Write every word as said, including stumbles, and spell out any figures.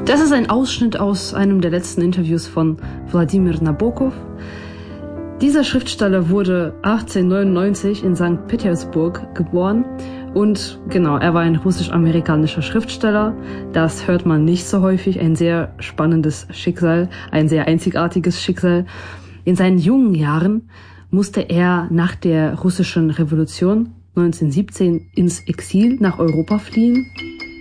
Das ist ein Ausschnitt aus einem der letzten Interviews von Wladimir Nabokov. Dieser Schriftsteller wurde achtzehnhundertneunundneunzig in Sankt Petersburg geboren und genau, er war ein russisch-amerikanischer Schriftsteller. Das hört man nicht so häufig, ein sehr spannendes Schicksal, ein sehr einzigartiges Schicksal. In seinen jungen Jahren musste er nach der russischen Revolution neunzehnhundertsiebzehn ins Exil nach Europa fliehen.